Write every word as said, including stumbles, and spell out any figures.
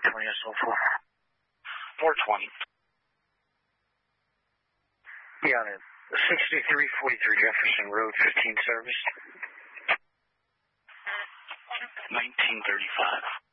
twenty S O four. four twenty. Yeah, on it. sixty-three forty-three Jefferson Road, fifteen service. nineteen thirty-five.